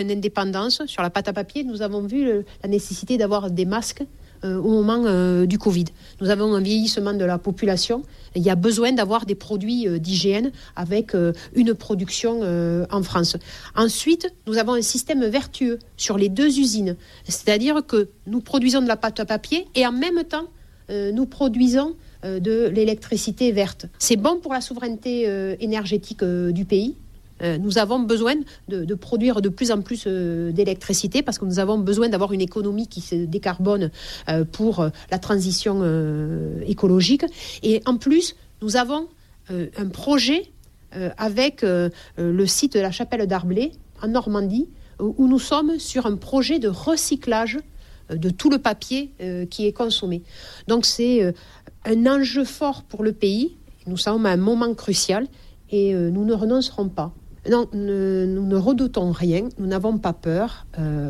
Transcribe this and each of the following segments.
Une indépendance sur la pâte à papier, nous avons vu la nécessité d'avoir des masques au moment du Covid. Nous avons un vieillissement de la population. Il y a besoin d'avoir des produits d'hygiène avec une production en France. Ensuite, nous avons un système vertueux sur les 2 usines. C'est-à-dire que nous produisons de la pâte à papier et en même temps, nous produisons de l'électricité verte. C'est bon pour la souveraineté énergétique du pays. Nous avons besoin de produire de plus en plus d'électricité parce que nous avons besoin d'avoir une économie qui se décarbone pour la transition écologique. Et en plus, nous avons un projet avec le site de la Chapelle d'Arblay en Normandie où nous sommes sur un projet de recyclage de tout le papier qui est consommé. Donc c'est un enjeu fort pour le pays. Nous sommes à un moment crucial et nous ne renoncerons pas. Non, nous ne redoutons rien, nous n'avons pas peur,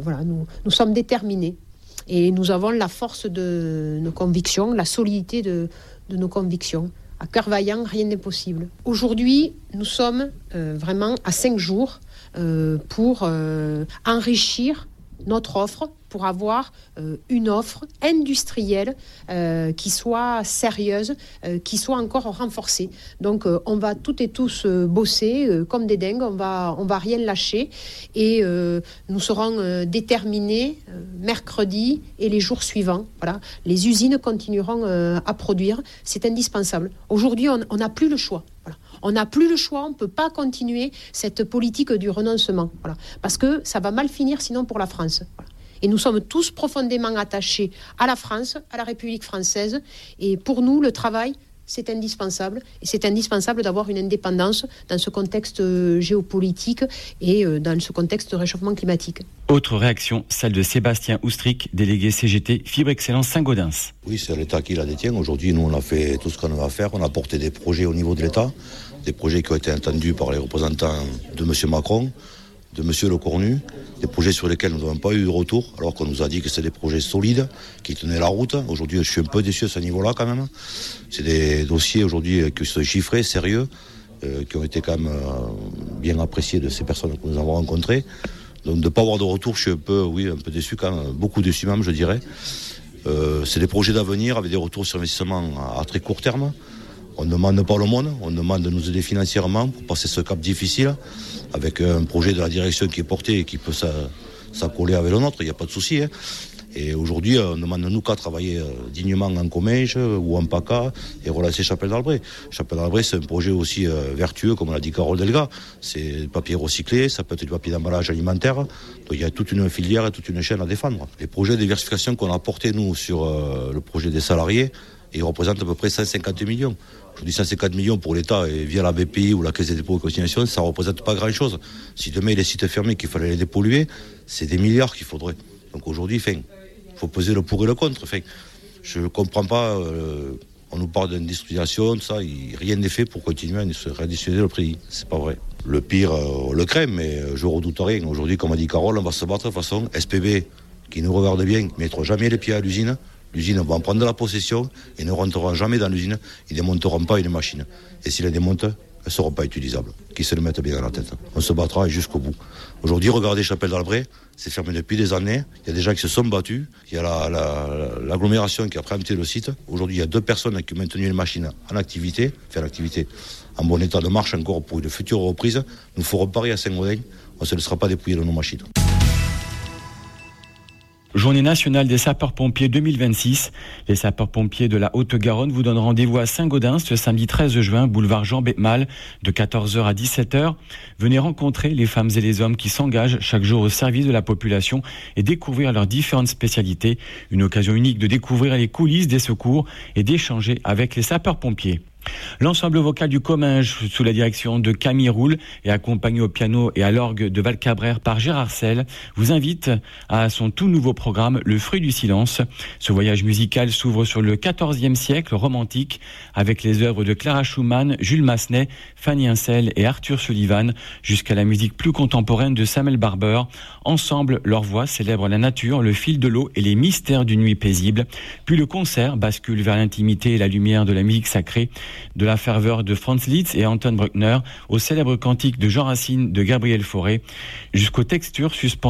nous sommes déterminés et nous avons la force de nos convictions, la solidité de nos convictions. À cœur vaillant, rien n'est possible. Aujourd'hui, nous sommes vraiment à 5 jours pour enrichir notre offre, pour avoir une offre industrielle qui soit sérieuse, qui soit encore renforcée. Donc on va toutes et tous bosser comme des dingues, on va rien lâcher et nous serons déterminés mercredi et les jours suivants. Voilà. Les usines continueront à produire, c'est indispensable. Aujourd'hui, on n'a plus le choix. Voilà. On n'a plus le choix, on ne peut pas continuer cette politique du renoncement. Voilà. Parce que ça va mal finir sinon pour la France. Voilà. Et nous sommes tous profondément attachés à la France, à la République française. Et pour nous, le travail, c'est indispensable. Et c'est indispensable d'avoir une indépendance dans ce contexte géopolitique et dans ce contexte de réchauffement climatique. Autre réaction, celle de Sébastien Oustric, délégué CGT Fibre Excellence Saint-Gaudens. Oui, c'est l'État qui la détient. Aujourd'hui, nous, on a fait tout ce qu'on avait à faire. On a porté des projets au niveau de l'État, des projets qui ont été entendus par les représentants de M. Macron, de M. Lecornu, des projets sur lesquels nous n'avons pas eu de retour, alors qu'on nous a dit que c'était des projets solides, qui tenaient la route. Aujourd'hui, je suis un peu déçu à ce niveau-là quand même. C'est des dossiers aujourd'hui qui sont chiffrés, sérieux, qui ont été quand même bien appréciés de ces personnes que nous avons rencontrées. Donc de ne pas avoir de retour, je suis un peu déçu quand même, beaucoup déçu même, je dirais. C'est des projets d'avenir avec des retours sur investissement à très court terme. On ne demande pas le monde, on demande de nous aider financièrement pour passer ce cap difficile, avec un projet de la direction qui est porté et qui peut s'accoler avec le nôtre, il n'y a pas de souci. Hein. Et aujourd'hui, on demande nous qu'à travailler dignement en Comminges ou en PACA et relancer Chapelle d'Arblay. Chapelle d'Arblay, c'est un projet aussi vertueux, comme l'a dit Carole Delga. C'est du papier recyclé, ça peut être du papier d'emballage alimentaire. Donc il y a toute une filière et toute une chaîne à défendre. Les projets de diversification qu'on a portés, nous, sur le projet des salariés, ils représentent à peu près 150 millions. Je dis 150 millions pour l'État et via la BPI ou la Caisse des dépôts et consignations, ça ne représente pas grand-chose. Si demain les sites fermés qu'il fallait les dépolluer, c'est des milliards qu'il faudrait. Donc aujourd'hui, il faut peser le pour et le contre. Je ne comprends pas, on nous parle d'industrialisation, rien n'est fait pour continuer à réindustrialiser le pays. C'est pas vrai. Le pire, on le craint, mais je redoute rien. Aujourd'hui, comme a dit Carole, on va se battre de toute façon. SPB, qui nous regarde bien, ne mettra jamais les pieds à l'usine. L'usine va en prendre la possession et ne rentrera jamais dans l'usine. Ils ne démonteront pas une machine. Et s'ils la démontent, elles ne seront pas utilisables. Qu'ils se le mettent bien dans la tête. On se battra jusqu'au bout. Aujourd'hui, regardez Chapelle d'Arblay, c'est fermé depuis des années. Il y a des gens qui se sont battus. Il y a l'agglomération qui a préempté le site. Aujourd'hui, il y a 2 personnes qui ont maintenu les machines en activité, en bon état de marche encore pour une future reprise. Nous ferons pareil à Saint-Gaudens. On ne se laissera pas dépouiller de nos machines. Journée nationale des sapeurs-pompiers 2026. Les sapeurs-pompiers de la Haute-Garonne vous donnent rendez-vous à Saint-Gaudens ce samedi 13 juin, boulevard Jean Bétmal, de 14h à 17h. Venez rencontrer les femmes et les hommes qui s'engagent chaque jour au service de la population et découvrir leurs différentes spécialités. Une occasion unique de découvrir les coulisses des secours et d'échanger avec les sapeurs-pompiers. L'ensemble vocal du Comminges, sous la direction de Camille Roule et accompagné au piano et à l'orgue de Valcabrère par Gérard Selle, vous invite à son tout nouveau programme Le Fruit du Silence. Ce voyage musical s'ouvre sur le XIVe siècle romantique avec les œuvres de Clara Schumann, Jules Massenet, Fanny Insel et Arthur Sullivan jusqu'à la musique plus contemporaine de Samuel Barber. Ensemble, leurs voix célèbrent la nature, le fil de l'eau et les mystères d'une nuit paisible. Puis le concert bascule vers l'intimité et la lumière de la musique sacrée de la ferveur de Franz Liszt et Anton Bruckner au célèbre cantique de Jean Racine de Gabriel Fauré, jusqu'aux textures suspendues